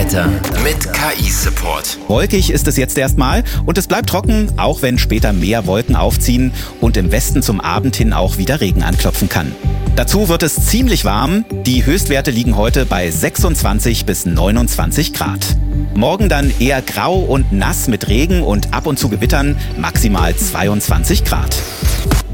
Wetter mit KI-Support. Wolkig ist es jetzt erstmal und es bleibt trocken, auch wenn später mehr Wolken aufziehen und im Westen zum Abend hin auch wieder Regen anklopfen kann. Dazu wird es ziemlich warm. Die Höchstwerte liegen heute bei 26 bis 29 Grad. Morgen dann eher grau und nass mit Regen und ab und zu Gewittern, maximal 22 Grad.